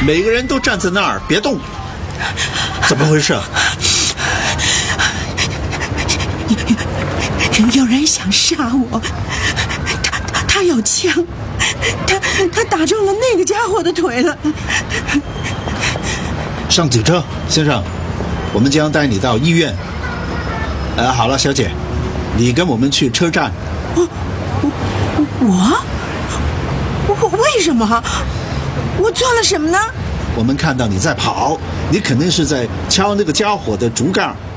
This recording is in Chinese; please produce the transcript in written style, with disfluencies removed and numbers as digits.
每个人都站在那儿别动。怎么回事？ 有人想杀我，他有枪，他打中了那个家伙的腿了。 上警车，先生，我们将带你到医院。好了，小姐，你跟我们去车站。 我为什么？我做了什么呢？ 我们看到你在跑，你肯定是在敲那个家伙的竹竿，